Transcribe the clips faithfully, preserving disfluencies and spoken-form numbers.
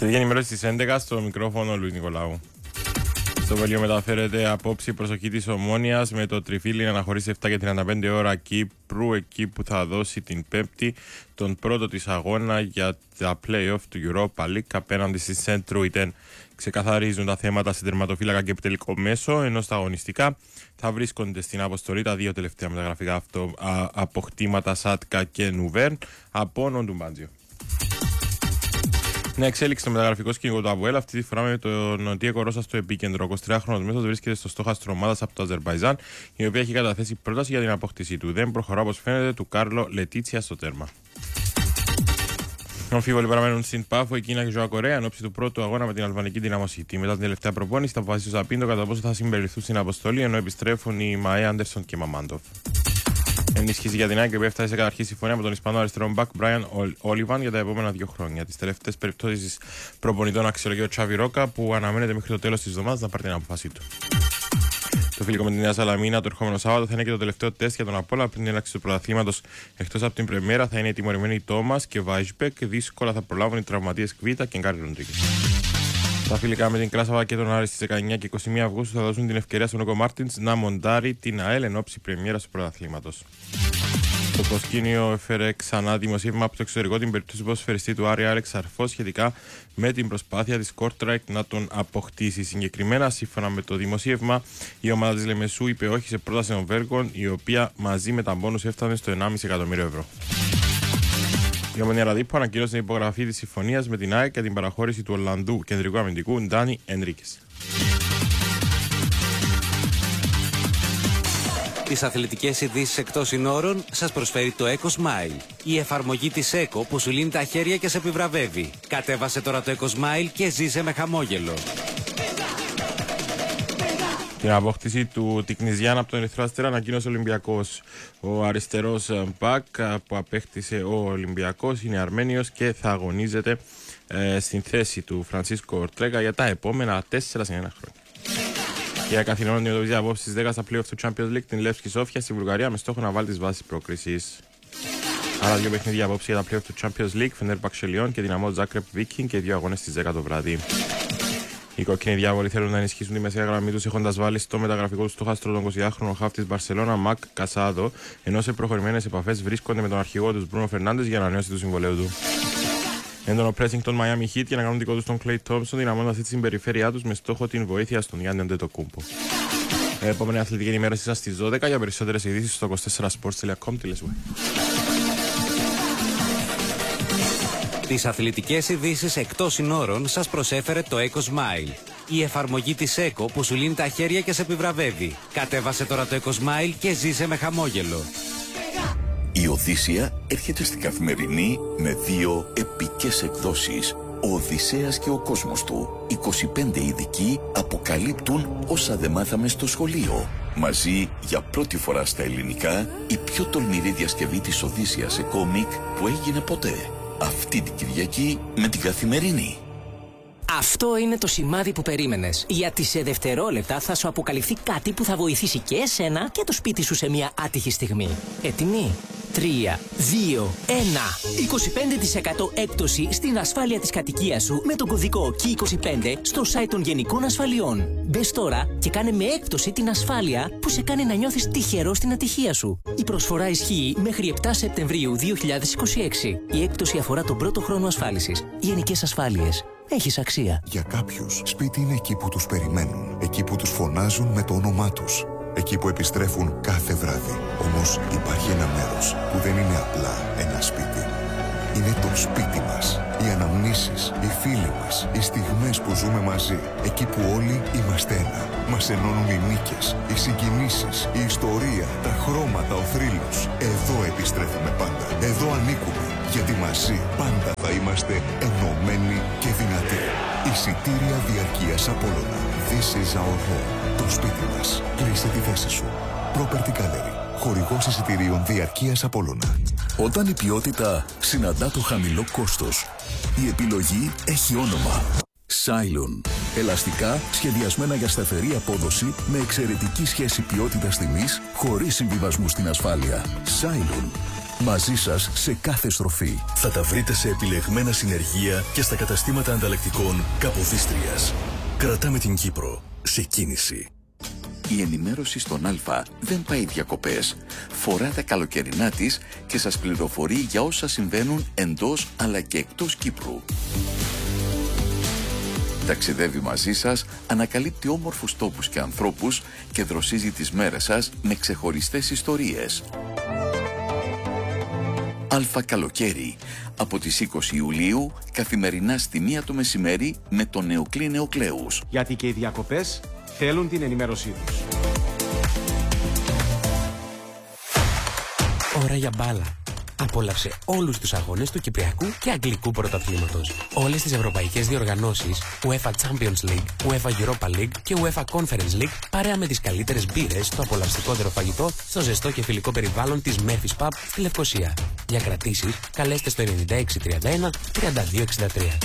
Αθλητική ενημέρωση στις έντεκα, στο μικρόφωνο Λουίς Νικολάου. Στο Βέλγιο μεταφέρεται απόψη η προσοχή της Ομόνοιας με το τριφύλι να αναχωρήσει επτά και τριάντα πέντε ώρα Κύπρου, εκεί που θα δώσει την Πέμπτη τον πρώτο της αγώνα για τα play-off του Europa League απέναντι στη Σεντ Τρούιτεν. Ξεκαθαρίζουν τα θέματα στην τερματοφύλακα και επιτελικό μέσο, ενώ στα αγωνιστικά θα βρίσκονται στην αποστολή τα δύο τελευταία μεταγραφικά αυτό, α, αποκτήματα Σάτκα και Νουβέρν από Νοντουμπάντζιο. Νέα εξέλιξη στο μεταγραφικό σκηνικό του Αβουέλ, αυτή τη φορά με τον Ντιέγκο Ρώσα στο επίκεντρο. Ο εικοσιτριάχρονος μέσος βρίσκεται στο στόχαστρο ομάδας από το Αζερμπαϊτζάν, η οποία έχει καταθέσει πρόταση για την απόκτησή του. Δεν προχωρά, όπως φαίνεται, του Κάρλο Λετίτσια στο τέρμα. Αμφίβολοι παραμένουν στην Πάφο η Κίνα και η Ζωά Κορέα εν ώψη του πρώτου αγώνα με την αλβανική Δυναμό Σίτι. Μετά την τελευταία προπόνηση, θα αποφασίσει ο Ζαπίντο κατά πόσο θα συμπεριληφθούν στην αποστολή, ενώ επιστρέφουν οι Μαέ Άντερσον και Μαμάντοφ. Ενίσχυση για την ΑΕΚ που έφτασε σε καταρχή συμφωνία με τον Ισπανό αριστερό μπακ Μπράιαν Όλιβαν για τα επόμενα δύο χρόνια. Τις τελευταίες περιπτώσεις προπονητών αξιολογεί ο Τσάβι Ρόκα, που αναμένεται μέχρι το τέλος της εβδομάδας να πάρει την απόφασή του. Το φιλικό με τη Νέα Σαλαμίνα το ερχόμενο Σάββατο θα είναι και το τελευταίο τεστ για τον Απόλλωνα πριν την έναρξη του πρωταθλήματος. Εκτός από την πρεμιέρα θα είναι οι τιμωρημένοι Τόμας και Βάισμπεκ. Δύσκολα θα προλάβουν οι τραυματίες Κβίτα και Γκάρι Ροντρίγκες. Τα φιλικά με την Κράσαβα και τον Άρη στις δεκαεννιά και είκοσι μία Αυγούστου θα δώσουν την ευκαιρία στον Νίκο Μάρτινς να μοντάρει την ΑΕΛ εν ώψη πρεμιέρας του πρωταθλήματος. Το προσκήνιο έφερε ξανά δημοσίευμα από το εξωτερικό την περίπτωση του ποδοσφαιριστή του Άρη Άρεξ Αρφό σχετικά με την προσπάθεια της Kortrijk να τον αποκτήσει. Συγκεκριμένα, σύμφωνα με το δημοσίευμα, η ομάδα της Λεμεσού είπε όχι σε πρόταση των Βέργων, η οποία μαζί με τα μπόνους έφτανε στο ενάμιση εκατομμύριο ευρώ. Η Ομονία Ραδίππο ανακοίνωσε την υπογραφή της συμφωνίας με την ΑΕΚ και την παραχώρηση του Ολλανδού κεντρικού αμυντικού Ντάνι Ενρίκες. Τις αθλητικές ειδήσεις εκτός συνόρων σας προσφέρει το EcoSmile, η εφαρμογή της ΕΚΟ που σου λύνει τα χέρια και σε επιβραβεύει. Κατέβασε τώρα το EcoSmile και ζήσε με χαμόγελο. Την απόκτηση του Τικνιζιάν από τον Ερυθρό Αστέρα ανακοίνωσε ο Ολυμπιακός. Ο αριστερός μπακ που απέκτησε ο Ολυμπιακός είναι Αρμένιος και θα αγωνίζεται ε, στην θέση του Φρανσίσκο Ορτρέγκα για τα επόμενα τέσσερα συν ένα χρόνια. Η Ακαθινών αντιμετωπίζει απόψε στις δέκα στα play-off του Champions League την Λεύσκη Σόφια στη Βουλγαρία με στόχο να βάλει τις βάσεις πρόκρισης. Άρα δύο παιχνίδια απόψε για τα play-off του Champions League, Φενέρμπαξε Λιόν και Δυναμό Ζάκρεπ Βίκινγκ και δύο αγώνες στις δέκα το βράδυ. Οι κόκκινοι διάβολοι θέλουν να ενισχύσουν τη μεσαία γραμμή τους έχοντας βάλει στο μεταγραφικό του στόχαστρο τον εικοσιάχρονο χαφ της Μπαρσελόνα Μακ Κασάδο, ενώ σε προχωρημένες επαφές βρίσκονται με τον αρχηγό του Μπρούνο Φερνάντες για ανανέωση του συμβολέου του. Έντονο pressing των Miami Heat για να κάνουν δικό τους τον Klay Thompson, δυναμώνοντας αυτή την περιφέρειά τους με στόχο την βοήθεια στον Γιάννη Αντετοκούμπο. Επόμενη αθλητική ενημέρωση σας στις δώδεκα. Για περισσότερες ειδήσεις στο είκοσι τέσσερα σπορτς τελεία κομ. Τις αθλητικές ειδήσεις εκτός συνόρων σας προσέφερε το EcoSmile, η εφαρμογή της ΕΚΟ που σου λύνει τα χέρια και σε επιβραβεύει. Κατέβασε τώρα το EcoSmile και ζήσε με χαμόγελο. Η Οδύσσεια έρχεται στην Καθημερινή με δύο επικές εκδόσεις. Ο Οδυσσέας και ο κόσμος του. είκοσι πέντε ειδικοί αποκαλύπτουν όσα δεν μάθαμε στο σχολείο. Μαζί για πρώτη φορά στα ελληνικά η πιο τολμηρή διασκευή της Οδύσσειας σε κόμικ που έγινε ποτέ. Αυτή την Κυριακή με την Καθημερινή. Αυτό είναι το σημάδι που περίμενες. Γιατί σε δευτερόλεπτα θα σου αποκαλυφθεί κάτι που θα βοηθήσει και εσένα και το σπίτι σου σε μια άτυχη στιγμή. Έτοιμοι? τρία, δύο, ένα. είκοσι πέντε τοις εκατό έκπτωση στην ασφάλεια της κατοικίας σου με τον κωδικό κι είκοσι πέντε στο site των Γενικών Ασφαλιών. Μπες τώρα και κάνε με έκπτωση την ασφάλεια που σε κάνει να νιώθεις τυχερό στην ατυχία σου. Η προσφορά ισχύει μέχρι επτά Σεπτεμβρίου δύο χιλιάδες είκοσι έξι. Η έκπτωση αφορά τον πρώτο χρόνο ασφάλισης. Γενικές Ασφάλειες. Έχεις αξία. Για κάποιους, σπίτι είναι εκεί που τους περιμένουν. Εκεί που τους φωνάζουν με το όνομά τους. Εκεί που επιστρέφουν κάθε βράδυ. Όμως υπάρχει ένα μέρος που δεν είναι απλά ένα σπίτι. Είναι το σπίτι μας. Οι αναμνήσεις, οι φίλοι μας, οι στιγμές που ζούμε μαζί. Εκεί που όλοι είμαστε ένα. Μας ενώνουν οι νίκες, οι συγκινήσεις, η ιστορία, τα χρώματα, ο θρύλος. Εδώ επιστρέφουμε πάντα. Εδώ ανήκουμε. Γιατί μαζί πάντα θα είμαστε ενωμένοι και δυνατοί. Εισιτήρια διαρκείας Απόλλωνα. This is our home. Το σπίτι μας. Κλείσε τη θέση σου. Property Gallery. Χορηγός εισιτηρίων διαρκείας Απόλλωνα. Όταν η ποιότητα συναντά το χαμηλό κόστος, η επιλογή έχει όνομα. Cylon. Ελαστικά σχεδιασμένα για σταθερή απόδοση με εξαιρετική σχέση ποιότητας τιμής χωρίς συμβιβασμού στην ασφάλεια. Cylon. Μαζί σας σε κάθε στροφή. Θα τα βρείτε σε επιλεγμένα συνεργεία και στα καταστήματα ανταλλακτικών Καποδίστριας. Κρατάμε την Κύπρο σε κίνηση. Η ενημέρωση στον Α δεν πάει διακοπές. Φορά τα καλοκαιρινά της και σας πληροφορεί για όσα συμβαίνουν εντός αλλά και εκτός Κύπρου. Ταξιδεύει μαζί σας, ανακαλύπτει όμορφους τόπους και ανθρώπους και δροσίζει τις μέρες σας με ξεχωριστές ιστορίες. Α Καλοκαίρι, από τις είκοσι Ιουλίου, καθημερινά στη μία το μεσημέρι με τον Νεοκλή Νεοκλέους. Γιατί και οι διακοπές θέλουν την ενημέρωσή τους. Ώρα για μπάλα. Απόλαυσε όλους τους αγώνες του Κυπριακού και Αγγλικού Πρωταθλήματος. Όλες τις ευρωπαϊκές διοργανώσεις, UEFA Champions League, UEFA Europa League και UEFA Conference League, παρέα με τις καλύτερες μπύρες, το απολαυστικότερο φαγητό, στο ζεστό και φιλικό περιβάλλον της Memphis Pub στη Λευκοσία. Για κρατήσεις, καλέστε στο ενενήντα έξι τριάντα ένα τριάντα δύο εξήντα τρία.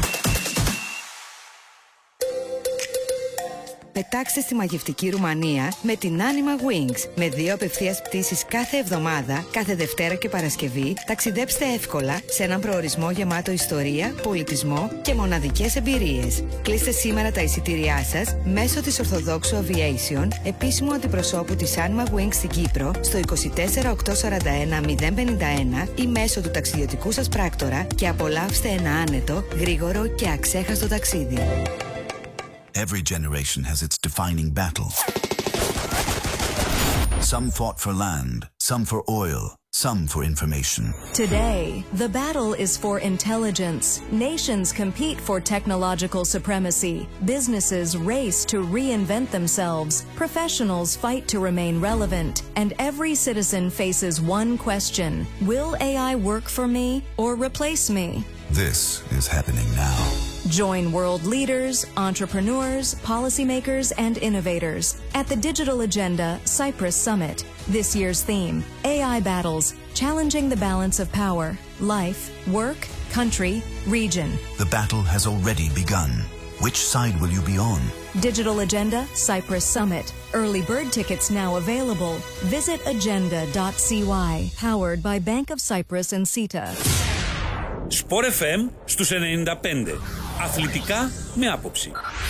Πετάξτε στη μαγευτική Ρουμανία με την Anima Wings. Με δύο απευθείας πτήσεις κάθε εβδομάδα, κάθε Δευτέρα και Παρασκευή, ταξιδέψτε εύκολα σε έναν προορισμό γεμάτο ιστορία, πολιτισμό και μοναδικές εμπειρίες. Κλείστε σήμερα τα εισιτήριά σας μέσω της Ορθοδόξου Aviation, επίσημου αντιπροσώπου της Anima Wings στην Κύπρο, στο είκοσι τέσσερα οκτακόσια σαράντα ένα μηδέν πενήντα ένα ή μέσω του ταξιδιωτικού σας πράκτορα και απολαύστε ένα άνετο, γρήγορο και αξέχαστο ταξίδι. Every generation has its defining battle. Some fought for land, some for oil, some for information. Today, the battle is for intelligence. Nations compete for technological supremacy. Businesses race to reinvent themselves. Professionals fight to remain relevant. And every citizen faces one question: will A I work for me or replace me? This is happening now. Join world leaders, entrepreneurs, policymakers, and innovators at the Digital Agenda Cyprus Summit. This year's theme, A I Battles, Challenging the Balance of Power, Life, Work, Country, Region. The battle has already begun. Which side will you be on? Digital Agenda Cyprus Summit. Early bird tickets now available. Visit agenda dot c y. Powered by Bank of Cyprus and CETA. Sport εφ εμ στους ενενήντα πέντε. Αθλητικά με άποψη.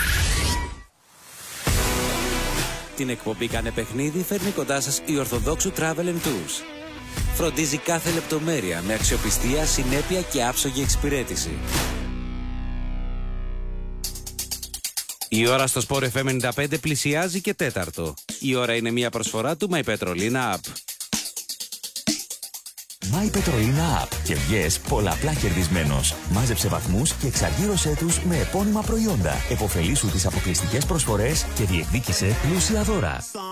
Την εκπομπή «Κάνε παιχνίδι» φέρνει κοντά σας η Ορθοδόξου Travel and Tours. Φροντίζει κάθε λεπτομέρεια με αξιοπιστία, συνέπεια και άψογη εξυπηρέτηση. Η ώρα στο Sport εφ εμ ενενήντα πέντε πλησιάζει και τέταρτο. Η ώρα είναι μια προσφορά του My Petrolina App. My Petrolina App και βγες πολλαπλά κερδισμένος. Μάζεψε βαθμούς και εξαργύρωσέ τους με επώνυμα προϊόντα. Εποφελήσου τις αποκλειστικές προσφορές και διεκδίκησε πλούσια δώρα.